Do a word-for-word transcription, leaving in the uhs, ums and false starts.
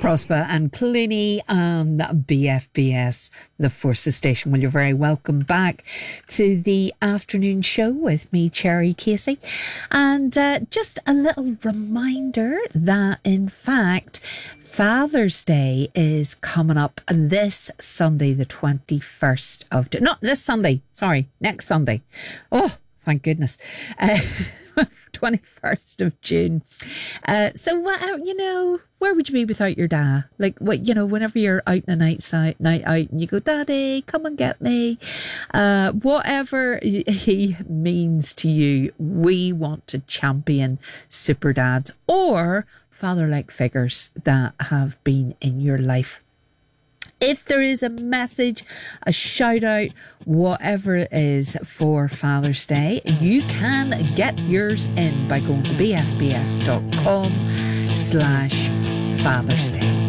Prosper and Clooney on B F B S, the Forces Station. Well, you're very welcome back to the afternoon show with me, Cherry Casey. And uh, just a little reminder that, in fact, Father's Day is coming up this Sunday, the twenty-first of... Not this Sunday, sorry, next Sunday. Oh, thank goodness. Uh, twenty-first of June. Uh, so, what, you know, where would you be without your dad? Like, what, you know, whenever you're out in a night, side, night out and you go, Daddy, come and get me. Uh, whatever he means to you, we want to champion super dads or father-like figures that have been in your life. If there is a message, a shout out, whatever it is for Father's Day, you can get yours in by going to bfbs.com slash Father's Day.